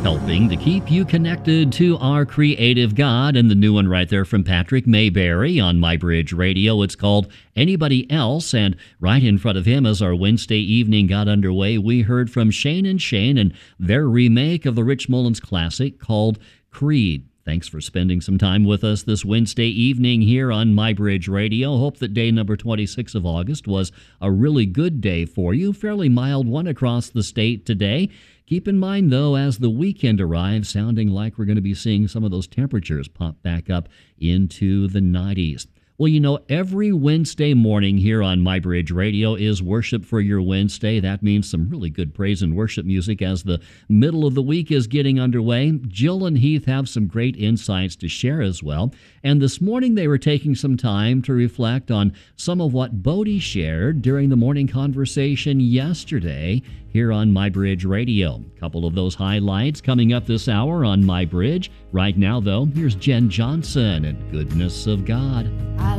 helping to keep you connected to our creative God. And the new one right there from Patrick Mayberry on MyBridge Radio. It's called Anybody Else. And right in front of him, as our Wednesday evening got underway, we heard from Shane and Shane and their remake of the Rich Mullins classic called Creed. Thanks for spending some time with us this Wednesday evening here on MyBridge Radio. Hope that day number 26 of August was a really good day for you. Fairly mild one across the state today. Keep in mind, though, as the weekend arrives, sounding like we're going to be seeing some of those temperatures pop back up into the 90s. Well, you know, every Wednesday morning here on MyBridge Radio is Worship for Your Wednesday. That means some really good praise and worship music as the middle of the week is getting underway. Jill and Heath have some great insights to share as well. And this morning they were taking some time to reflect on some of what Bodie shared during the morning conversation yesterday here on MyBridge Radio. A couple of those highlights coming up this hour on MyBridge. Right now, though, here's Jen Johnson and Goodness of God.